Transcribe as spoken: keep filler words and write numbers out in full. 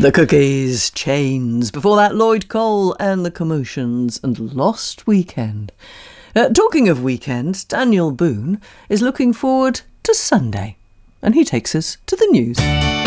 The Cookies, Chains. Before that, Lloyd Cole and the Commotions and Lost Weekend. Uh, talking of weekends, Daniel Boone is looking forward to Sunday. And he takes us to the news.